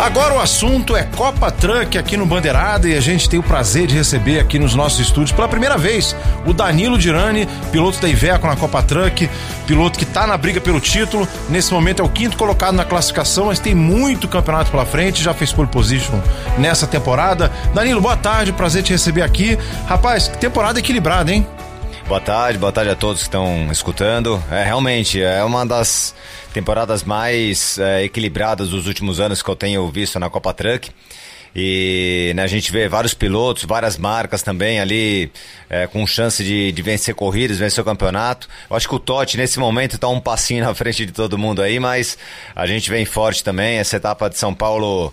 Agora o assunto é Copa Truck aqui no Bandeirada e a gente tem o prazer de receber aqui nos nossos estúdios pela primeira vez o Danilo Dirani, piloto da Iveco na Copa Truck, piloto que está na briga pelo título. Nesse momento é o 5º colocado na classificação, mas tem muito campeonato pela frente, já fez pole position nessa temporada. Danilo, boa tarde, prazer te receber aqui. Rapaz, que temporada equilibrada, hein? Boa tarde a todos que estão escutando. Realmente, é uma das temporadas mais equilibradas dos últimos anos que eu tenho visto na Copa Truck. E a gente vê vários pilotos, várias marcas também ali com chance de vencer corridas, vencer o campeonato. Eu acho que o Totti nesse momento está um passinho na frente de todo mundo aí, mas a gente vem forte também. Essa etapa de São Paulo,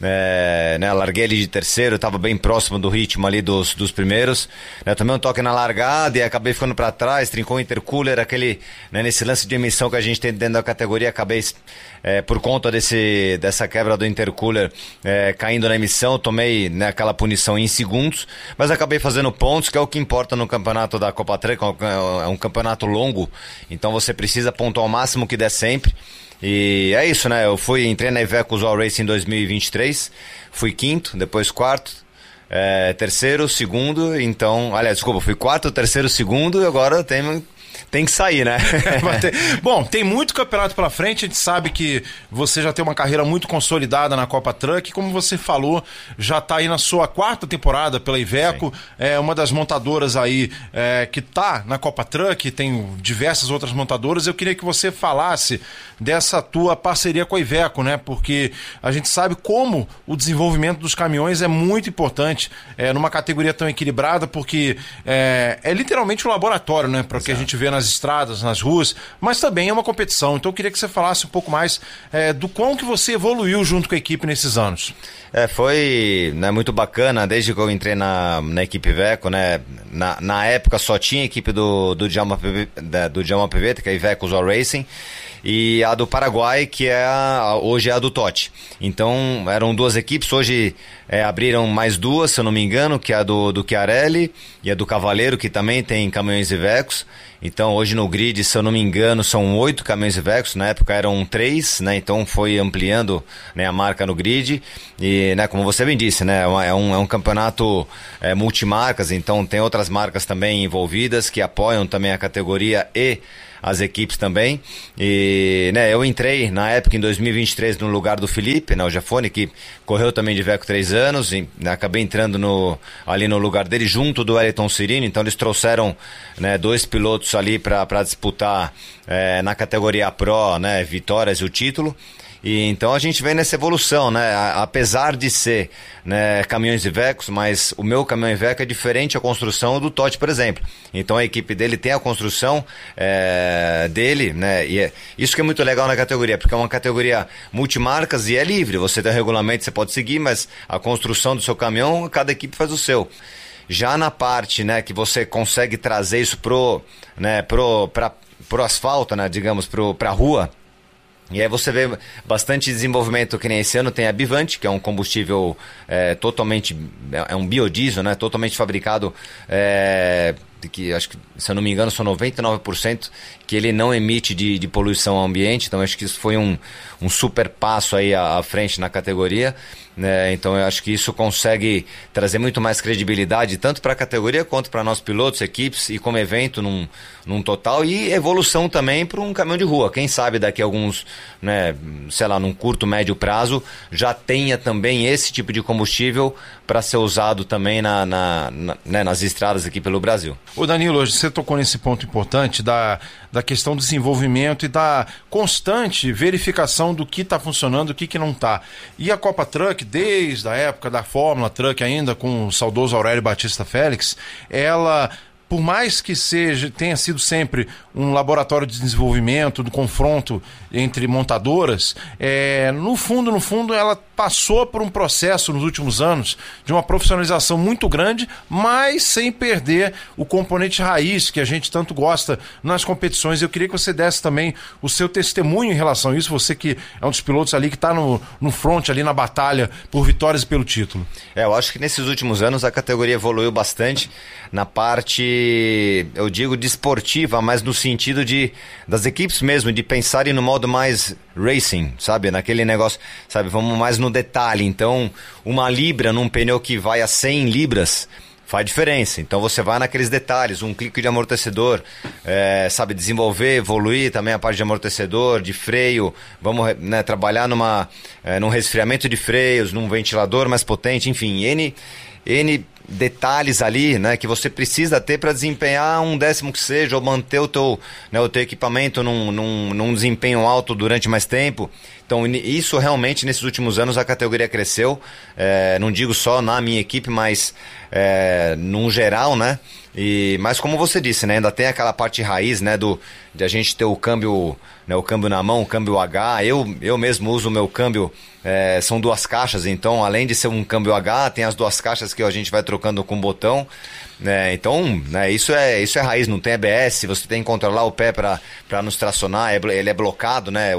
larguei ali de terceiro, estava bem próximo do ritmo ali dos primeiros. Também um toque na largada e acabei ficando para trás, trincou o intercooler, nesse lance de emissão que a gente tem dentro da categoria, acabei por conta dessa quebra do intercooler caindo na emissão, tomei aquela punição em segundos, mas acabei fazendo pontos, que é o que importa no campeonato da Copa Truck. É um campeonato longo, então você precisa pontuar o máximo que der sempre. E é isso, né? Eu entrei na Iveco All Racing em 2023, fui 5º, depois 4º, terceiro, segundo, então, fui 4º, terceiro, segundo, e agora tem que sair, né? Bom, tem muito campeonato pela frente, a gente sabe que você já tem uma carreira muito consolidada na Copa Truck, como você falou, já está aí na sua 4ª temporada pela Iveco, é uma das montadoras aí que está na Copa Truck, tem diversas outras montadoras. Eu queria que você falasse dessa tua parceria com a Iveco, né? Porque a gente sabe como o desenvolvimento dos caminhões é muito importante numa categoria tão equilibrada, porque é literalmente um laboratório, né? Para o que a gente vê nas estradas, nas ruas, mas também é uma competição. Então eu queria que você falasse um pouco mais do quão que você evoluiu junto com a equipe nesses anos. Foi muito bacana, desde que eu entrei na equipe Iveco, né? Na época só tinha a equipe do Djalma Pivetta, que é a Iveco All Racing, e a do Paraguai, que hoje é a do Totti. Então eram 2 equipes, hoje abriram mais 2, se eu não me engano, que é a do Chiarelli e a do Cavaleiro, que também tem caminhões Ivecos. Então hoje no grid, se eu não me engano, são 8 caminhões Ivecos, na época eram 3, né? Então foi ampliando, né, a marca no grid. E, né, como você bem disse, né, é um campeonato multimarcas, então tem outras marcas também envolvidas que apoiam também a categoria e as equipes também. E, né, eu entrei na época em 2023 no lugar do Felipe, né, o Jafone, que correu também de Iveco 3 anos, e acabei entrando ali no lugar dele junto do Wellington Cirino. Então eles trouxeram, né, 2 pilotos ali para disputar na categoria Pro, né, vitórias e o título. E então a gente vem nessa evolução, né? Apesar de ser, né, caminhões Ivecos, mas o meu caminhão Iveco é diferente a construção do Totti, por exemplo. Então a equipe dele tem a construção dele, né? E isso que é muito legal na categoria, porque é uma categoria multimarcas e é livre. Você tem um regulamento, você pode seguir, mas a construção do seu caminhão, cada equipe faz o seu. Já na parte, né, que você consegue trazer isso pro asfalto, né, digamos, pra rua. E aí você vê bastante desenvolvimento, que nem esse ano tem a Bivante, que é um combustível totalmente, é um biodiesel, né, totalmente fabricado, que acho que, se eu não me engano, são 99% que ele não emite de poluição ao ambiente. Então acho que isso foi um super passo aí à frente na categoria, né? Então eu acho que isso consegue trazer muito mais credibilidade tanto para a categoria quanto para nós pilotos, equipes e como evento num total, e evolução também para um caminhão de rua. Quem sabe daqui a alguns, né, sei lá, num curto, médio prazo já tenha também esse tipo de combustível para ser usado também nas estradas aqui pelo Brasil. Ô Danilo, você tocou nesse ponto importante da questão do desenvolvimento e da constante verificação do que está funcionando e o que não está. E a Copa Truck, desde a época da Fórmula Truck ainda, com o saudoso Aurélio Batista Félix, ela, por mais que tenha sido sempre um laboratório de desenvolvimento, do confronto entre montadoras, no fundo, ela passou por um processo nos últimos anos de uma profissionalização muito grande, mas sem perder o componente raiz que a gente tanto gosta nas competições. Eu queria que você desse também o seu testemunho em relação a isso, você que é um dos pilotos ali que está no front, ali na batalha por vitórias e pelo título. Eu acho que nesses últimos anos a categoria evoluiu bastante na parte eu digo desportiva, mas no sentido das equipes mesmo, de pensarem no modo mais racing, sabe? Naquele negócio, sabe? Vamos mais no detalhe. Então, uma libra num pneu que vai a 100 libras faz diferença. Então você vai naqueles detalhes, um clique de amortecedor, sabe, desenvolver, evoluir também a parte de amortecedor, de freio, vamos, né, trabalhar num resfriamento de freios, num ventilador mais potente, enfim, N detalhes ali, né, que você precisa ter para desempenhar um décimo que seja, ou manter o teu equipamento num desempenho alto durante mais tempo. Então, isso realmente, nesses últimos anos, a categoria cresceu. Não digo só na minha equipe, mas num geral, né? Mas como você disse, né, ainda tem aquela parte raiz, né, de a gente ter o câmbio na mão, o câmbio H. Eu mesmo uso o meu câmbio, são 2 caixas, então além de ser um câmbio H, tem as 2 caixas que a gente vai trocando com o botão. Então, né, isso é raiz, não tem ABS, você tem que controlar o pé para nos tracionar, ele é blocado, né?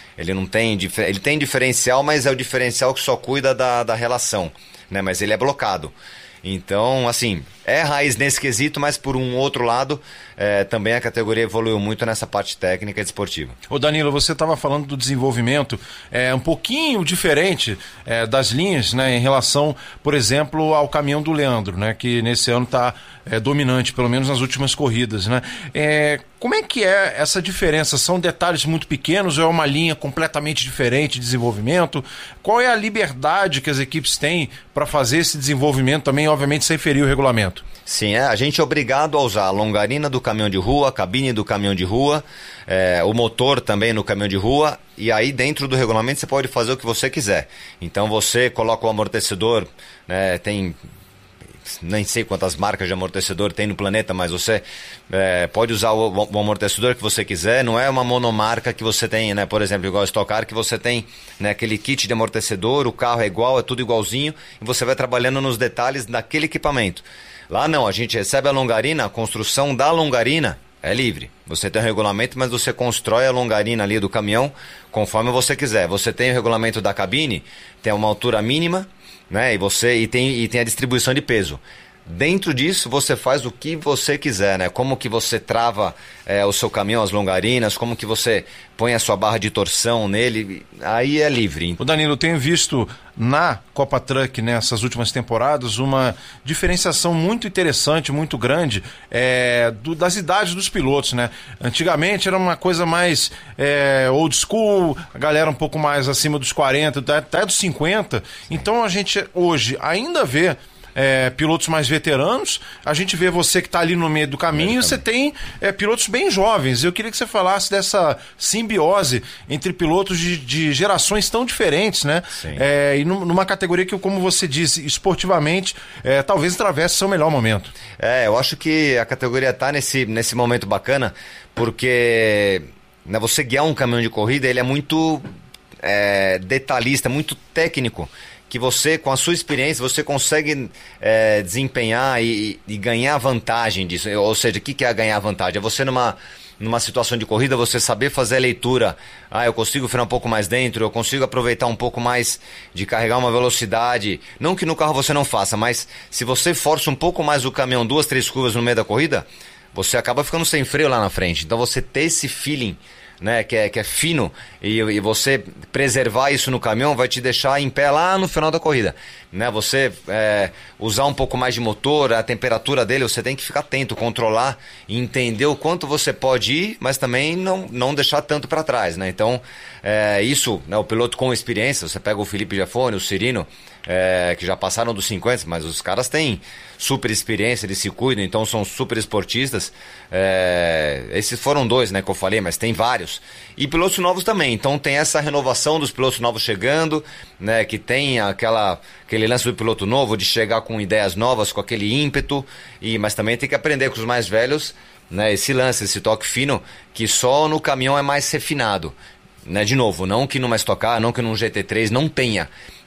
Ele tem diferencial, mas é o diferencial que só cuida da relação, né? Mas ele é blocado. Então, assim, é raiz nesse quesito, mas por um outro lado, também a categoria evoluiu muito nessa parte técnica e desportiva. Ô Danilo, você estava falando do desenvolvimento um pouquinho diferente das linhas, né, em relação, por exemplo, ao caminhão do Leandro, né, que nesse ano está dominante, pelo menos nas últimas corridas, né? Como é que é essa diferença? São detalhes muito pequenos ou é uma linha completamente diferente de desenvolvimento? Qual é a liberdade que as equipes têm para fazer esse desenvolvimento também, obviamente, sem ferir o regulamento? Sim, a gente é obrigado a usar a longarina do caminhão de rua, a cabine do caminhão de rua, o motor também no caminhão de rua, e aí dentro do regulamento você pode fazer o que você quiser. Então você coloca o amortecedor, né, tem... nem sei quantas marcas de amortecedor tem no planeta, mas você pode usar o amortecedor que você quiser. Não é uma monomarca que você tem, né? Por exemplo, igual a Stock Car, que você tem, né, aquele kit de amortecedor, o carro é igual, é tudo igualzinho, e você vai trabalhando nos detalhes daquele equipamento. Lá não, a gente recebe a longarina, a construção da longarina é livre. Você tem um regulamento, mas você constrói a longarina ali do caminhão conforme você quiser. Você tem o regulamento da cabine, tem uma altura mínima, né? E tem a distribuição de peso. Dentro disso você faz o que você quiser, né? Como que você trava o seu caminhão, as longarinas, como que você põe a sua barra de torção nele, aí é livre. O Danilo, eu tenho visto na Copa Truck nessas últimas temporadas uma diferenciação muito interessante, muito grande das idades dos pilotos, né? Antigamente era uma coisa mais old school, a galera um pouco mais acima dos 40, até dos 50. Então a gente hoje ainda vê pilotos mais veteranos, a gente vê você que está ali no meio do caminho, você tem pilotos bem jovens. Eu queria que você falasse dessa simbiose entre pilotos de gerações tão diferentes, né? E numa categoria que, como você disse, esportivamente, talvez atravesse seu melhor momento. Eu acho que a categoria está nesse momento bacana, porque, né, você guiar um caminhão de corrida, ele é muito detalhista, muito técnico, que você, com a sua experiência, você consegue desempenhar e ganhar vantagem disso. Ou seja, o que é ganhar vantagem? É você numa situação de corrida, você saber fazer a leitura. Eu consigo frear um pouco mais dentro, eu consigo aproveitar um pouco mais de carregar uma velocidade. Não que no carro você não faça, mas se você força um pouco mais o caminhão 2, 3 curvas no meio da corrida, você acaba ficando sem freio lá na frente. Então você ter esse feeling, né, que é fino, e você preservar isso no caminhão vai te deixar em pé lá no final da corrida, né? Você usar um pouco mais de motor, a temperatura dele, você tem que ficar atento, controlar e entender o quanto você pode ir, mas também não deixar tanto para trás, né? Então, isso, né, o piloto com experiência, você pega o Felipe Giafone, o Cirino, que já passaram dos 50, mas os caras têm super experiência, eles se cuidam, então são super esportistas. Esses foram 2, né, que eu falei, mas tem vários. E pilotos novos também, então tem essa renovação dos pilotos novos chegando, né, que tem aquele lance do piloto novo, de chegar com ideias novas, com aquele ímpeto, mas também tem que aprender com os mais velhos, né, esse toque fino, que só no caminhão é mais refinado. Né, de novo, não que numa Stock Car, não que num GT3 não tenha,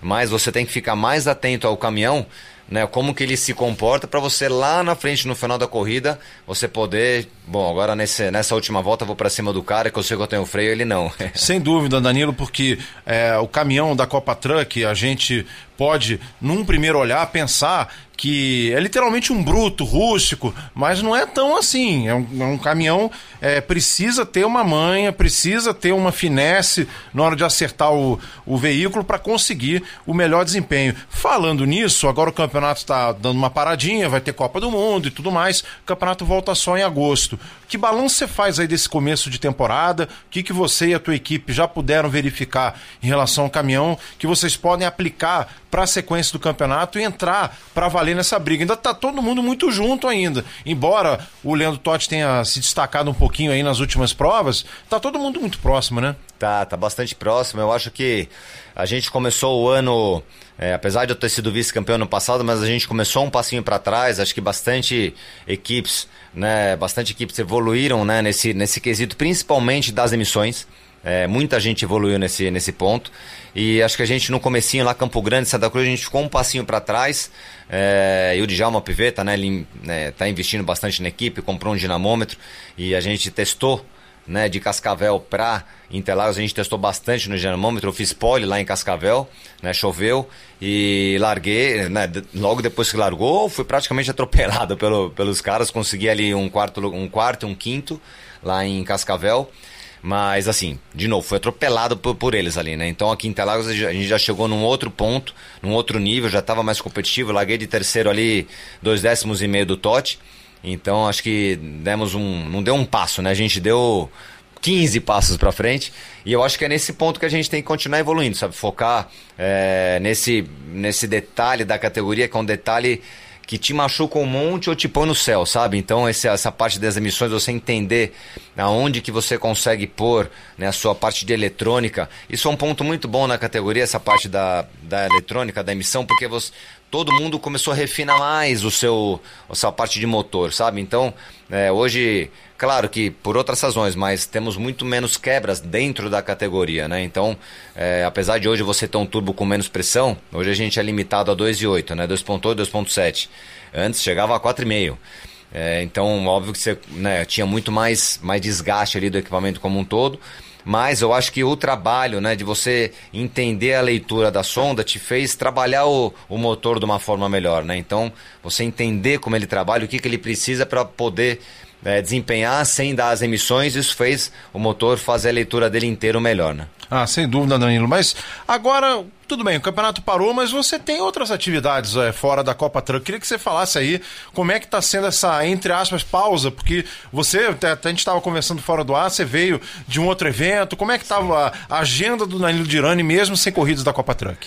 mas você tem que ficar mais atento ao caminhão, né, como que ele se comporta para você lá na frente, no final da corrida, você poder... Bom, agora nessa última volta eu vou para cima do cara, que eu sei que eu tenho freio, ele não. Sem dúvida, Danilo, porque o caminhão da Copa Truck, a gente pode, num primeiro olhar, pensar que é literalmente um bruto, rústico, mas não é tão assim. É um caminhão, precisa ter uma manha, precisa ter uma finesse na hora de acertar o veículo para conseguir o melhor desempenho. Falando nisso, agora o campeonato está dando uma paradinha, vai ter Copa do Mundo e tudo mais, o campeonato volta só em agosto. Que balanço você faz aí desse começo de temporada? O que você e a tua equipe já puderam verificar em relação ao caminhão que vocês podem aplicar para a sequência do campeonato e entrar para valer nessa briga? Ainda está todo mundo muito junto ainda. Embora o Leandro Totti tenha se destacado um pouquinho aí nas últimas provas, está todo mundo muito próximo, né? Tá bastante próximo. Eu acho que a gente começou o ano, apesar de eu ter sido vice-campeão no passado, mas a gente começou um passinho para trás. Acho que bastante equipes evoluíram, né, nesse quesito, principalmente das emissões. Muita gente evoluiu nesse ponto. E acho que a gente no comecinho lá, Campo Grande, Santa Cruz, a gente ficou um passinho para trás. E o Djalma Pivetta, né, ele tá investindo bastante na equipe, comprou um dinamômetro e a gente testou, né, de Cascavel para Interlagos, a gente testou bastante no dinamômetro. Eu fiz pole lá em Cascavel, né, choveu e larguei, né, logo depois que largou, fui praticamente atropelado pelos caras, consegui ali um quarto e um quinto lá em Cascavel. Mas assim, de novo, foi atropelado por eles ali, né? Então aqui em Interlagos a gente já chegou num outro ponto, num outro nível, já estava mais competitivo. Larguei de terceiro ali, 2,5 décimos do Totti. Então acho que não deu um passo, né? A gente deu 15 passos para frente. E eu acho que é nesse ponto que a gente tem que continuar evoluindo, sabe? Focar nesse detalhe da categoria, que é um detalhe que te machuca um monte ou te põe no céu, sabe? Então essa parte das emissões, você entender aonde que você consegue pôr, né, a sua parte de eletrônica, isso é um ponto muito bom na categoria, essa parte da eletrônica, da emissão, porque todo mundo começou a refinar mais a sua parte de motor, sabe? Então, hoje, claro que por outras razões, mas temos muito menos quebras dentro da categoria, né? Então, apesar de hoje você ter um turbo com menos pressão, hoje a gente é limitado a 2,8, né? 2,8, 2,7. Antes chegava a 4,5. Então, óbvio que você, né, tinha muito mais desgaste ali do equipamento como um todo. Mas eu acho que o trabalho, né, de você entender a leitura da sonda te fez trabalhar o motor de uma forma melhor, né? Então, você entender como ele trabalha, o que ele precisa para poder desempenhar sem dar as emissões, isso fez o motor fazer a leitura dele inteiro melhor, né? Ah, sem dúvida, Danilo. Mas agora, tudo bem, o campeonato parou, mas você tem outras atividades fora da Copa Truck. Queria que você falasse aí como é que está sendo essa, entre aspas, pausa, porque a gente estava conversando fora do ar, você veio de um outro evento. Como é que estava a agenda do Danilo Dirani mesmo sem corridas da Copa Truck?